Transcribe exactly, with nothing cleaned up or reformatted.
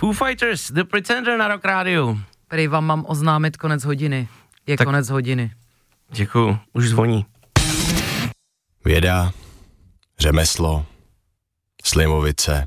Foo Fighters, The Pretender na Rock Rádiu. Prý vám mám oznámit konec hodiny. Je tak konec hodiny. Děkuju, už zvoní. Věda, řemeslo, Slimovice,